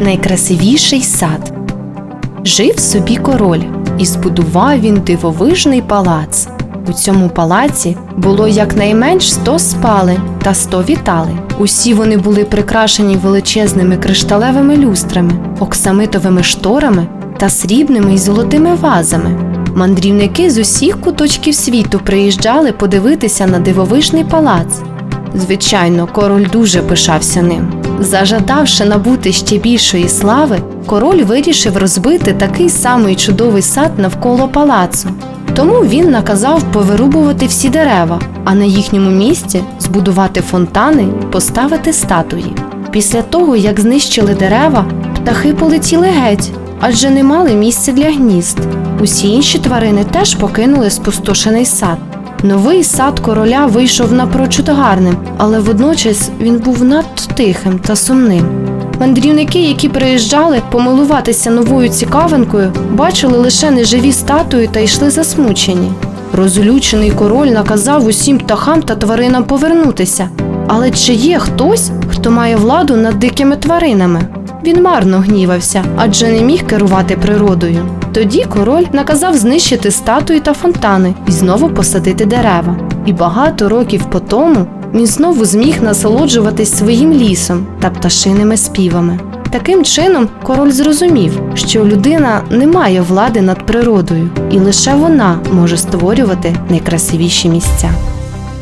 Найкрасивіший сад. Жив собі король, і збудував він дивовижний палац. У цьому палаці було якнайменш 100 спалень та 100 віталень. Усі вони були прикрашені величезними кришталевими люстрами, оксамитовими шторами та срібними й золотими вазами. Мандрівники з усіх куточків світу приїжджали подивитися на дивовижний палац. Звичайно, король дуже пишався ним. Зажадавши набути ще більшої слави, король вирішив розбити такий самий чудовий сад навколо палацу. Тому він наказав повирубувати всі дерева, а на їхньому місці збудувати фонтани й поставити статуї. Після того, як знищили дерева, птахи полетіли геть, адже не мали місця для гнізд. Усі інші тварини теж покинули спустошений сад. Новий сад короля вийшов напрочуд гарним, але водночас він був надто тихим та сумним. Мандрівники, які приїжджали помилуватися новою цікавинкою, бачили лише неживі статуї та йшли засмучені. Розлючений король наказав усім птахам та тваринам повернутися. Але чи є хтось, хто має владу над дикими тваринами? Він марно гнівався, адже не міг керувати природою. Тоді король наказав знищити статуї та фонтани і знову посадити дерева. І багато років по тому він знову зміг насолоджуватись своїм лісом та пташиними співами. Таким чином король зрозумів, що людина не має влади над природою, і лише вона може створювати найкрасивіші місця.